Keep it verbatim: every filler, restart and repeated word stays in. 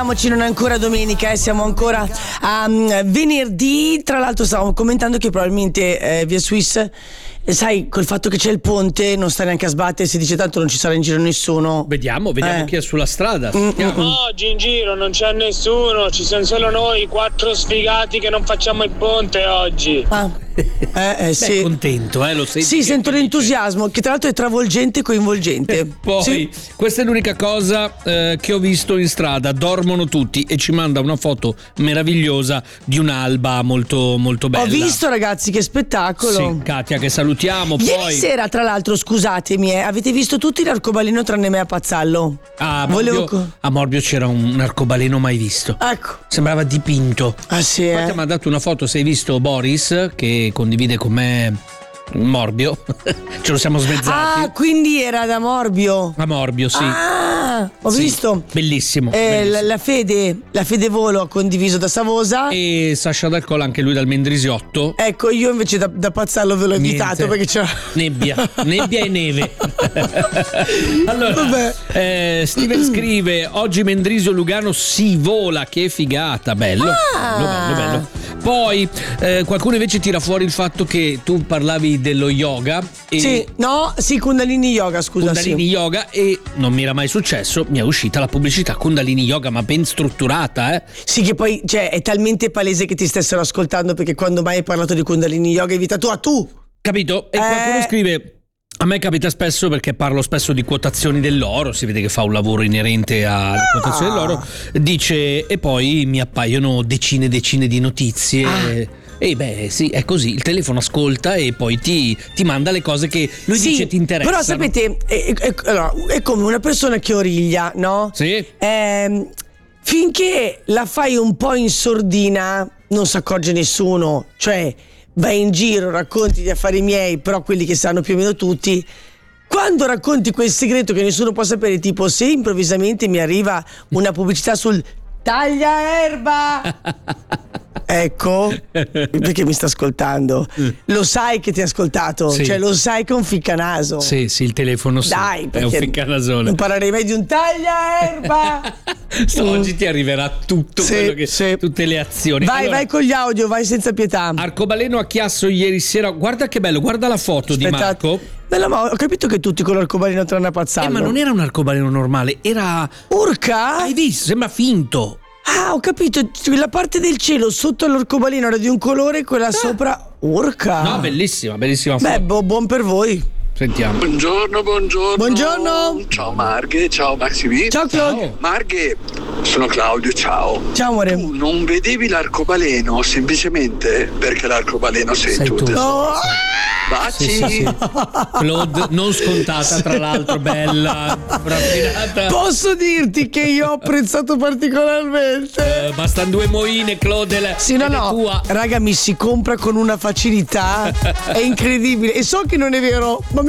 Non è ancora domenica, eh, siamo ancora a um, venerdì. Tra l'altro stavamo commentando che probabilmente eh, via Swiss, eh, sai, col fatto che c'è il ponte non sta neanche a sbattere, si dice tanto non ci sarà in giro nessuno. Vediamo, vediamo eh. chi è sulla strada. Mm-mm. Oggi in giro non c'è nessuno, ci sono solo noi quattro sfigati che non facciamo il ponte oggi. Ah. Eh, eh, sì. Beh, contento, eh, lo senti. Sì, sento l'entusiasmo, che tra l'altro è travolgente e coinvolgente. Eh, poi, sì. Questa è l'unica cosa eh, che ho visto in strada. Dormono tutti e ci manda una foto meravigliosa di un'alba molto, molto bella. Ho visto, ragazzi, che spettacolo. Sì, Katia, che salutiamo. Ieri poi... sera, tra l'altro, scusatemi, eh, avete visto tutti l'arcobaleno tranne me a Pazzallo? Ah, Volevo... Morbio, a Morbio c'era un arcobaleno mai visto. Ecco. Sembrava dipinto. Ah, sì. Poi eh. ti ha mandato una foto, se hai visto Boris, che condivide con me Morbio. Ce lo siamo svezzati. Ah, quindi era da Morbio. A Morbio, sì. Ah, ho Sì, visto. Bellissimo. Eh, bellissimo. La, la Fede, la Fede Volo ha condiviso da Savosa. E Sasha Dal Colla, anche lui dal Mendrisiotto. Ecco, io invece da, da Pazzallo ve l'ho Niente. invitato perché c'era Nebbia, nebbia e neve. Allora, eh, Steven scrive: oggi Mendrisio Lugano si vola, che figata, bello, Ah. bello, bello, bello. Poi eh, qualcuno invece tira fuori il fatto che tu parlavi dello yoga e Sì, no, sì, Kundalini Yoga, scusa. Kundalini sì. Yoga, e non mi era mai successo, mi è uscita la pubblicità Kundalini Yoga, ma ben strutturata, eh. Sì, che poi, cioè, è talmente palese che ti stessero ascoltando, perché quando mai hai parlato di Kundalini Yoga hai invitato a tu. Capito? E Eh. qualcuno scrive: a me capita spesso, perché parlo spesso di quotazioni dell'oro, si vede che fa un lavoro inerente alle Ah. quotazioni dell'oro, dice, e poi mi appaiono decine e decine di notizie. Ah. E beh, sì, è così, il telefono ascolta e poi ti, ti manda le cose che lui Sì, dice ti interessano. però sapete, è, è- allora, è come una persona che origlia, no? Sì. Ehm, finché la fai un po' in sordina non si accorge nessuno, cioè vai in giro, racconti gli affari miei, però quelli che sanno più o meno tutti. Quando racconti quel segreto che nessuno può sapere, tipo se improvvisamente mi arriva una pubblicità sul tagliaerba, ecco, perché mi sta ascoltando, lo sai che ti ha ascoltato, Sì. cioè lo sai che è un ficcanaso. Sì, sì, il telefono sì. Dai, è un perché ficcanasone. non parlerei mai di un tagliaerba. So, oggi ti arriverà tutto Sì, quello che, sì. tutte le azioni. Vai, Allora, vai con gli audio, vai senza pietà. Arcobaleno a Chiasso ieri sera, guarda che bello, guarda la foto di Aspettate. Marco. Bella, ma ho capito che tutti con l'arcobaleno tranne a Pazzallo. Eh, ma non era un arcobaleno normale, era... Urca? Hai visto? Sembra finto. Ah, ho capito, la parte del cielo sotto l'arcobaleno era di un colore e quella sopra urca. No, bellissima, bellissima foto. Beh, bu- buon per voi. Sentiamo. Buongiorno, buongiorno. Buongiorno. Ciao Marghe, ciao Maxi V. Ciao Claudio. Marghe, sono Claudio, ciao. Ciao amore. Tu non vedevi l'arcobaleno semplicemente perché l'arcobaleno sei, Sei tu. tu. tesoro. Oh, Baci. Sì, sì, sì. Claude, non scontata, tra l'altro, bella, raffinata. posso dirti che io ho apprezzato particolarmente. Eh, bastano due moine, Claude. la- Sì, no, ed è no, tua. raga, mi si compra con una facilità, è incredibile. E so che non è vero, ma mi